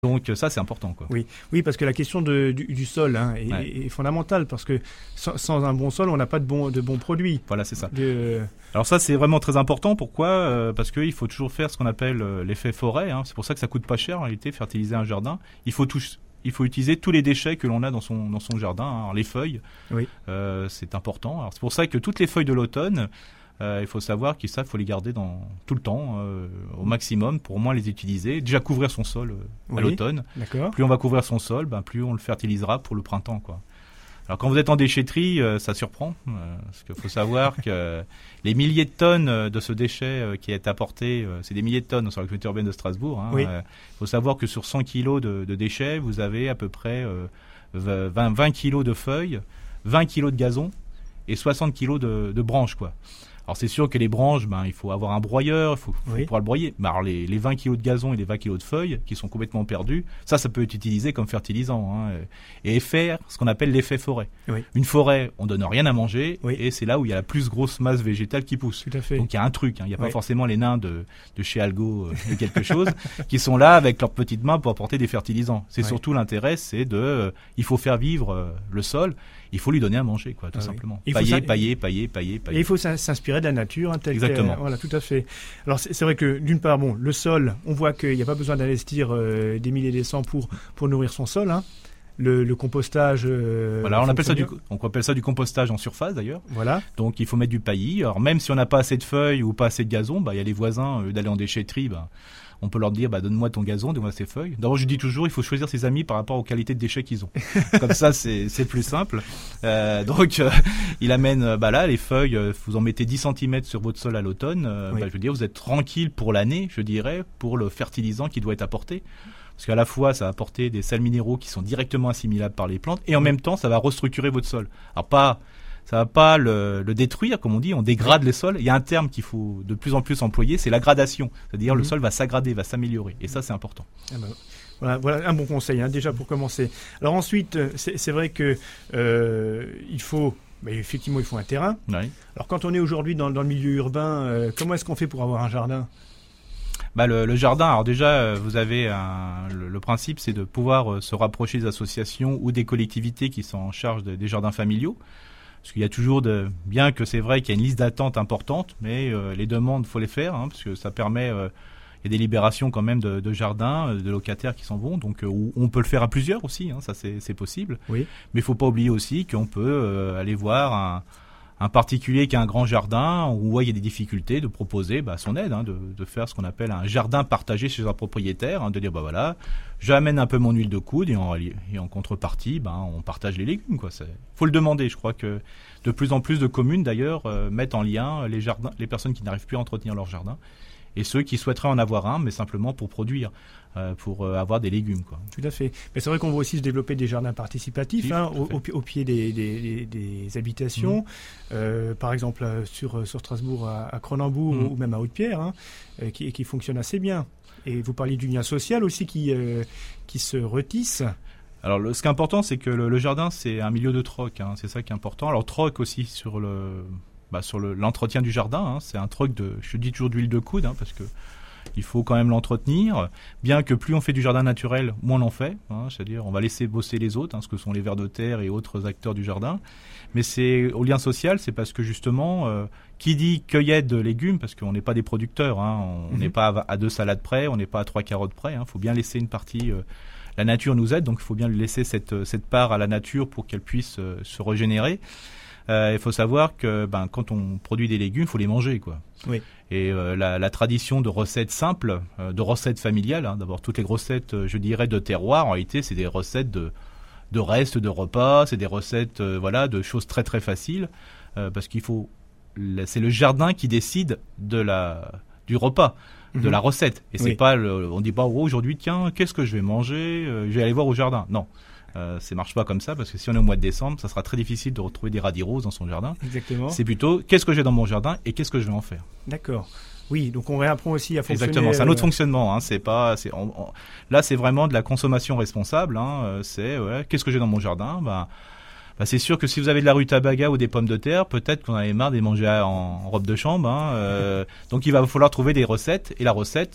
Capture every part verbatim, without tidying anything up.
Donc ça, c'est important, quoi. Oui, oui, parce que la question de, du, du sol hein, est, ouais. est fondamentale, parce que sans, sans un bon sol, on n'a pas de, bon, de bons produits. Voilà, c'est ça. De... Alors ça, c'est vraiment très important. Pourquoi euh, Parce qu'il faut toujours faire ce qu'on appelle euh, l'effet forêt. Hein. C'est pour ça que ça coûte pas cher, en réalité, fertiliser un jardin. Il faut, tout, il faut utiliser tous les déchets que l'on a dans son, dans son jardin. Hein. Alors, les feuilles, oui. euh, c'est important. Alors, c'est pour ça que toutes les feuilles de l'automne, Euh, il faut savoir qu'il faut les garder dans, tout le temps, euh, au maximum, pour au moins les utiliser. Déjà couvrir son sol euh, oui, à l'automne. D'accord. Plus on va couvrir son sol, ben, plus on le fertilisera pour le printemps, quoi. Alors quand vous êtes en déchetterie, euh, ça surprend, euh, parce qu'il faut savoir que les milliers de tonnes de ce déchet euh, qui est apporté, euh, c'est des milliers de tonnes sur la communauté urbaine de Strasbourg. Il hein, oui. euh, faut savoir que sur cent kilos de, de déchets, vous avez à peu près euh, vingt, vingt kilos de feuilles, vingt kilos de gazon et soixante kilos de, de branches, quoi. Alors c'est sûr que les branches, ben, il faut avoir un broyeur, il faut, faut oui. pouvoir le broyer. Mais alors les, les vingt kilos de gazon et les vingt kilos de feuilles qui sont complètement perdus, ça, ça peut être utilisé comme fertilisant. Hein, et faire ce qu'on appelle l'effet forêt. Oui. Une forêt, on donne rien à manger oui. et c'est là où il y a la plus grosse masse végétale qui pousse. Tout à fait. Donc il y a un truc, hein, il n'y a oui. pas forcément les nains de, de chez Algo euh, ou quelque chose qui sont là avec leurs petites mains pour apporter des fertilisants. C'est oui. surtout l'intérêt, c'est de, euh, il faut faire vivre euh, le sol. Il faut lui donner à manger, quoi, tout ah, simplement. Oui. Pailler, pailler, pailler, pailler, pailler. Et il faut s'inspirer de la nature, hein, tel exactement. Voilà, tout à fait. Alors c'est, c'est vrai que d'une part, bon, le sol, on voit qu'il n'y a pas besoin d'investir euh, des milliers et des cents pour pour nourrir son sol. Hein. Le, le compostage. Euh, voilà, on appelle ça du, on appelle ça du compostage en surface d'ailleurs. Voilà. Donc il faut mettre du paillis. Alors même si on n'a pas assez de feuilles ou pas assez de gazon, bah il y a les voisins euh, d'aller en déchetterie, bah. On peut leur dire, bah, donne-moi ton gazon, donne-moi tes feuilles. D'abord, je dis toujours, il faut choisir ses amis par rapport aux qualités de déchets qu'ils ont. Comme ça, c'est, c'est plus simple. Euh, donc, euh, il amène, bah là, les feuilles, vous en mettez dix centimètres sur votre sol à l'automne. Euh, oui. bah, je veux dire, vous êtes tranquille pour l'année, je dirais, pour le fertilisant qui doit être apporté. Parce qu'à la fois, ça va apporter des sels minéraux qui sont directement assimilables par les plantes, et en oui. même temps, ça va restructurer votre sol. Alors, pas... Ça va pas le, le détruire, comme on dit, on dégrade les sols. Il y a un terme qu'il faut de plus en plus employer, c'est la gradation. C'est-à-dire mmh. le sol va s'agrader, va s'améliorer. Et ça, c'est important. Ah ben, voilà, voilà un bon conseil, hein, déjà pour commencer. Alors ensuite, c'est, c'est vrai que euh, il faut, bah, effectivement, il faut un terrain. Oui. Alors quand on est aujourd'hui dans, dans le milieu urbain, euh, comment est-ce qu'on fait pour avoir un jardin ? Bah le, le jardin, alors déjà, vous avez un, le, le principe, c'est de pouvoir euh, se rapprocher des associations ou des collectivités qui sont en charge de, des jardins familiaux. Parce qu'il y a toujours de, bien que c'est vrai qu'il y a une liste d'attente importante, mais euh, les demandes, faut les faire, hein, parce que ça permet, euh, il y a des libérations quand même de, de jardins, de locataires qui s'en vont, donc euh, on peut le faire à plusieurs aussi, hein, ça c'est, c'est possible. Oui. Mais il faut pas oublier aussi qu'on peut euh, aller voir un, un particulier qui a un grand jardin, où il y a des difficultés, de proposer bah, son aide, hein, de, de faire ce qu'on appelle un jardin partagé chez un propriétaire, hein, de dire bah voilà, j'amène un peu mon huile de coude et en, et en contrepartie, bah, on partage les légumes, quoi. C'est, faut le demander. Je crois que de plus en plus de communes d'ailleurs euh, mettent en lien les jardins, les personnes qui n'arrivent plus à entretenir leur jardin et ceux qui souhaiteraient en avoir un, mais simplement pour produire, euh, pour euh, avoir des légumes, quoi. Tout à fait. Mais c'est vrai qu'on voit aussi se développer des jardins participatifs si, hein, au, au, au pied des, des, des, des habitations. Mmh. Euh, par exemple, sur, sur Strasbourg, à, à Cronenbourg mmh. ou même à Haute-Pierre, hein, euh, qui, qui fonctionne assez bien. Et vous parliez du lien social aussi qui, euh, qui se retisse. Alors, le, ce qui est important, c'est que le, le jardin, c'est un milieu de troc. Hein, c'est ça qui est important. Alors, troc aussi sur le... Bah, sur le, l'entretien du jardin, hein, c'est un troc de, je dis toujours d'huile de coude, hein, parce que il faut quand même l'entretenir. Bien que plus on fait du jardin naturel, moins on en fait. Hein, c'est-à-dire, on va laisser bosser les autres, hein, ce que sont les vers de terre et autres acteurs du jardin. Mais c'est au lien social, c'est parce que justement, euh, qui dit cueillette de légumes, parce qu'on n'est pas des producteurs, hein, on n'est mm-hmm. pas à, à deux salades près, on n'est pas à trois carottes près. Il hein, faut bien laisser une partie. Euh, la nature nous aide, donc il faut bien laisser cette cette part à la nature pour qu'elle puisse euh, se régénérer. Euh, il faut savoir que ben, quand on produit des légumes, il faut les manger, quoi. Oui. Et euh, la, la tradition de recettes simples, euh, de recettes familiales, hein, d'abord toutes les recettes, euh, je dirais, de terroir, en réalité, c'est des recettes de, de restes de repas, c'est des recettes euh, voilà, de choses très très faciles, euh, parce qu'il faut, c'est le jardin qui décide de la, du repas, mmh. de la recette. Et c'est oui. pas, le, on dit pas oh, aujourd'hui, tiens, qu'est-ce que je vais manger, euh, je vais aller voir au jardin. Non. Euh, ça marche pas comme ça parce que si on est au mois de décembre, ça sera très difficile de retrouver des radis roses dans son jardin. Exactement. C'est plutôt qu'est-ce que j'ai dans mon jardin et qu'est-ce que je vais en faire. D'accord. Oui, donc on réapprend aussi à fonctionner. Exactement, c'est un autre euh... fonctionnement. Hein. C'est pas, c'est, on, on, là, c'est vraiment de la consommation responsable. Hein. C'est ouais, qu'est-ce que j'ai dans mon jardin. Ben, ben, c'est sûr que si vous avez de la rutabaga ou des pommes de terre, peut-être qu'on en avait marre de les manger en, en robe de chambre. Hein. Euh, donc il va falloir trouver des recettes et la recette.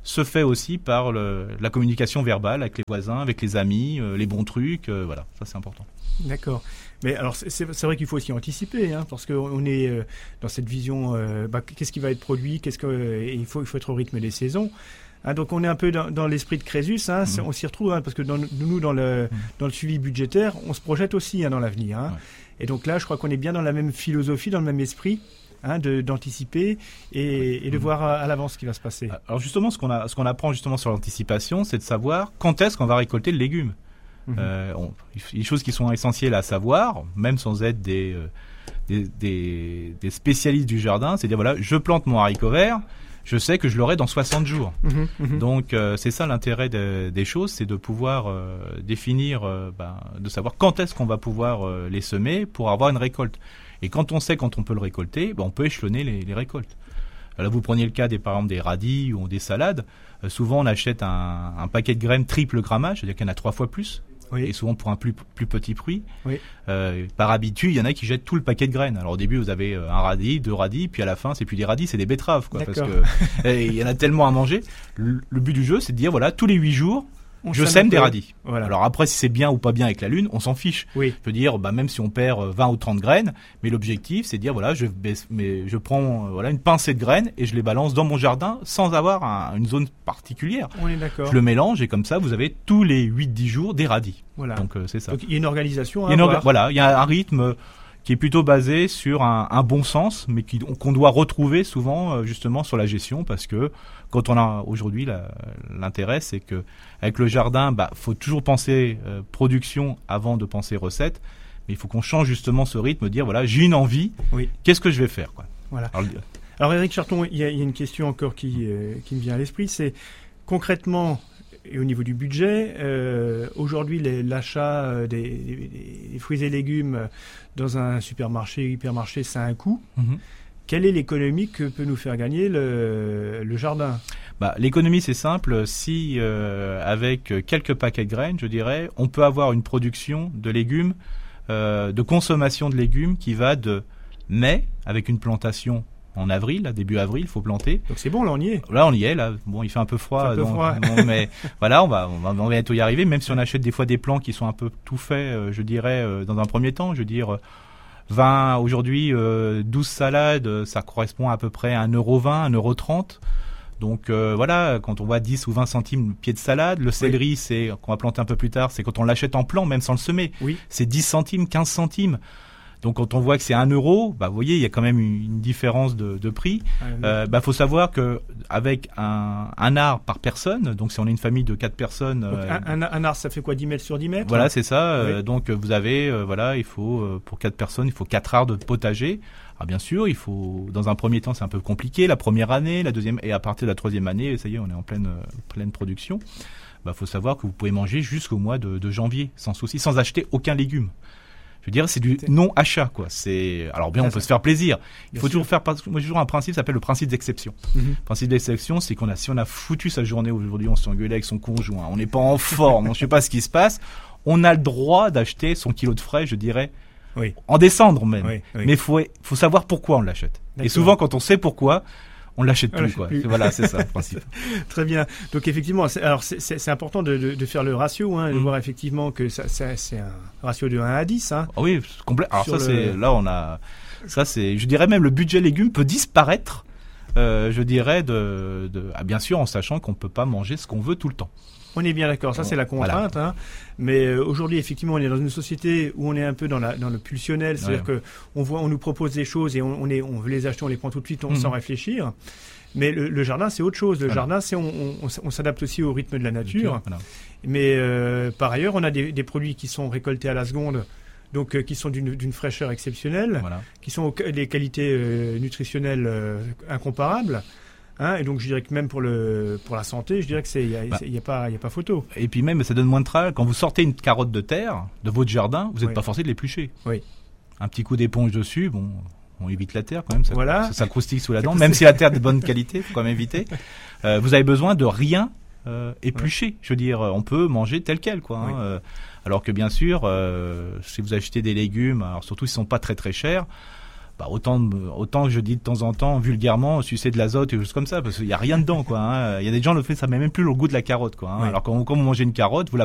se fait aussi par le, la communication verbale avec les voisins, avec les amis, euh, les bons trucs, euh, voilà, ça c'est important. D'accord. Mais alors c'est, c'est vrai qu'il faut aussi anticiper, hein, parce qu'on est euh, dans cette vision, euh, bah, qu'est-ce qui va être produit, qu'est-ce que, euh, il faut, il faut être au rythme des saisons. Hein, donc on est un peu dans, dans l'esprit de Crésus, hein, mmh. on s'y retrouve, hein, parce que dans, nous, dans le, mmh. dans le suivi budgétaire, on se projette aussi hein, dans l'avenir. Hein. Ouais. Et donc là, je crois qu'on est bien dans la même philosophie, dans le même esprit. Hein, de, d'anticiper et, et de mmh. voir à, à l'avance ce qui va se passer. Alors justement, ce qu'on, a, ce qu'on apprend justement sur l'anticipation, c'est de savoir quand est-ce qu'on va récolter le légume. Mmh. Euh, on, les choses qui sont essentielles à savoir, même sans être des, euh, des, des, des spécialistes du jardin, c'est dire voilà, je plante mon haricot vert, je sais que je l'aurai dans soixante jours. Mmh. Mmh. Donc euh, c'est ça l'intérêt de, des choses, c'est de pouvoir euh, définir, euh, ben, de savoir quand est-ce qu'on va pouvoir euh, les semer pour avoir une récolte. Et quand on sait quand on peut le récolter, ben on peut échelonner les, les récoltes. Là, vous preniez le cas des, par exemple, des radis ou des salades. Euh, souvent, on achète un, un paquet de graines triple grammage, c'est-à-dire qu'il y en a trois fois plus. Oui. Et souvent pour un plus, plus petit prix. Oui. Euh, par habitude, il y en a qui jettent tout le paquet de graines. Alors au début, vous avez un radis, deux radis, puis à la fin, c'est plus des radis, c'est des betteraves, quoi. D'accord. Parce que il y en a tellement à manger. Le, le but du jeu, c'est de dire voilà, tous les huit jours, on je sème des radis. Voilà. Alors après, si c'est bien ou pas bien avec la lune, on s'en fiche. Oui. Je veux dire, bah, même si on perd vingt ou trente graines, mais l'objectif, c'est de dire, voilà, je, baisse, mais je prends euh, voilà, une pincée de graines et je les balance dans mon jardin sans avoir un, une zone particulière. On est d'accord. Je le mélange et comme ça, vous avez tous les huit dix jours des radis. Voilà. Donc euh, c'est ça. Donc il y a une organisation à il y a une avoir. Orga- voilà, il y a un rythme qui est plutôt basé sur un, un bon sens, mais qui, qu'on doit retrouver souvent justement sur la gestion, parce que quand on a aujourd'hui la, l'intérêt, c'est que avec le jardin, bah faut toujours penser euh, production avant de penser recette, mais il faut qu'on change justement ce rythme, dire voilà, j'ai une envie, oui. Qu'est-ce que je vais faire, quoi. Voilà. Alors, Alors Éric Charton, il y, y a une question encore qui euh, qui me vient à l'esprit, c'est concrètement. Et au niveau du budget, euh, aujourd'hui, les, l'achat des, des, des fruits et légumes dans un supermarché, hypermarché, ça a un coût. Mmh. Quelle est l'économie que peut nous faire gagner le, le jardin ? Bah, l'économie, c'est simple. Si, euh, avec quelques paquets de graines, je dirais, on peut avoir une production de légumes, euh, de consommation de légumes qui va de mai, avec une plantation en avril, là, début avril, il faut planter. Donc c'est bon, là on y est. Là on y est, là. Bon, il fait un peu froid. Un peu donc, froid. Bon, mais voilà, on va, on va, on va bientôt y arriver. Même si on achète des fois des plants qui sont un peu tout faits, euh, je dirais, euh, dans un premier temps, je veux dire, vingt aujourd'hui, euh, douze salades, ça correspond à peu près à un euro vingt, un euro trente. Donc euh, voilà, quand on voit dix ou vingt centimes le pied de salade, le céleri, oui. c'est qu'on va planter un peu plus tard, c'est quand on l'achète en plant, même sans le semer. Oui. C'est dix centimes, quinze centimes. Donc quand on voit que c'est un euro, bah vous voyez, il y a quand même une, une différence de, de prix. Ah, oui. euh, bah faut savoir que avec un, un art par personne, donc si on est une famille de quatre personnes, donc, euh, un, un art ça fait quoi, dix mètres sur dix mètres? Voilà, c'est ça. Oui. Euh, donc vous avez, euh, voilà, il faut euh, pour quatre personnes, il faut quatre arts de potager. Alors bien sûr, il faut, dans un premier temps, c'est un peu compliqué, la première année, la deuxième, et à partir de la troisième année, ça y est, on est en pleine euh, pleine production. Bah faut savoir que vous pouvez manger jusqu'au mois de, de janvier, sans souci, sans acheter aucun légume. Je veux dire, c'est du non-achat, quoi. C'est, alors bien, on peut se faire plaisir. Il faut toujours faire, moi, j'ai toujours un principe, ça s'appelle le principe d'exception. Mm-hmm. Le principe d'exception, c'est qu'on a, si on a foutu sa journée aujourd'hui, on s'est engueulé avec son conjoint, on n'est pas en forme, on ne sait pas ce qui se passe, on a le droit d'acheter son kilo de frais, je dirais, oui. en décembre même. Oui, oui. Mais faut, faut savoir pourquoi on l'achète. D'accord. Et souvent, quand on sait pourquoi, on l'achète plus, quoi. Plus. Voilà, c'est ça le principe. Très bien. Donc effectivement, c'est, alors c'est, c'est, c'est important de, de, de faire le ratio, hein, de mmh. voir effectivement que ça, ça, c'est un ratio de un à dix. Hein, oh oui, complet. Alors ça, le... c'est là, on a, ça c'est, je dirais même le budget légumes peut disparaître. Euh, je dirais de, de ah, bien sûr en sachant qu'on peut pas manger ce qu'on veut tout le temps. On est bien d'accord, ça c'est la contrainte. Voilà. Hein. Mais euh, aujourd'hui, effectivement, on est dans une société où on est un peu dans, la, dans le pulsionnel, c'est-à-dire ouais. que on voit, on nous propose des choses et on, on, est, on veut les acheter, on les prend tout de suite, on, mmh. sans réfléchir. Mais le, le jardin, c'est autre chose. Le voilà. jardin, c'est on, on, on s'adapte aussi au rythme de la nature. Voilà. Mais euh, par ailleurs, on a des, des produits qui sont récoltés à la seconde, donc euh, qui sont d'une, d'une fraîcheur exceptionnelle, voilà. qui sont au, des qualités euh, nutritionnelles euh, incomparables. Hein, et donc je dirais que même pour le pour la santé, je dirais que c'est il y a, bah, y a pas il y a pas photo. Et puis même ça donne moins de travail quand vous sortez une carotte de terre de votre jardin, vous n'êtes oui. pas forcé de l'éplucher. Oui. Un petit coup d'éponge dessus, bon, on évite la terre quand même, ça, voilà. ça, ça croustille sous la dent, même si la terre est de bonne qualité, faut quand même éviter. Euh, vous avez besoin de rien euh, éplucher. Ouais. Je veux dire, on peut manger tel quel, quoi. Hein, oui. euh, alors que bien sûr, euh, si vous achetez des légumes, alors surtout s'ils sont pas très très chers. bah, autant, autant que je dis de temps en temps, vulgairement, sucer de l'azote et choses comme ça, parce qu'il y a rien dedans, quoi. Hein. Il y a des gens le fait, ça met même plus le goût de la carotte, quoi. Hein. Oui. Alors quand, quand vous mangez une carotte, vous la